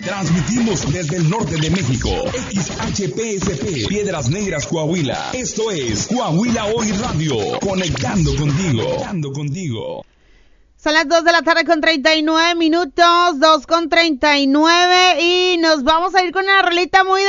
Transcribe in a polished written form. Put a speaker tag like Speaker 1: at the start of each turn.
Speaker 1: Transmitimos desde el norte de México. XHPSP, Piedras Negras, Coahuila. Esto es Coahuila Hoy Radio. Conectando contigo.
Speaker 2: Son las 2 de la tarde con 39 minutos, 2 con 39, y nos vamos a ir con una rolita muy